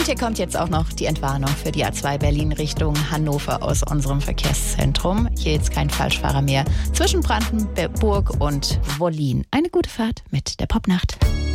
Und hier kommt jetzt auch noch die Entwarnung für die A2 Berlin Richtung Hannover aus unserem Verkehrszentrum. Hier jetzt kein Falschfahrer mehr zwischen Brandenburg und Wollin. Eine gute Fahrt mit der Popnacht.